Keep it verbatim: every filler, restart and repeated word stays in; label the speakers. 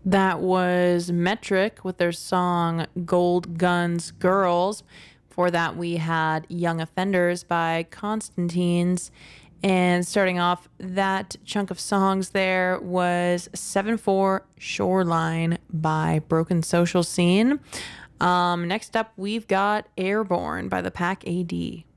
Speaker 1: That was Metric with their song Gold Guns Girls. Before that, we had Young Offenders by Constantines. And starting off that chunk of songs there was seven four Shoreline by Broken Social Scene. Um, next up, we've got Airborne by the Pack A D.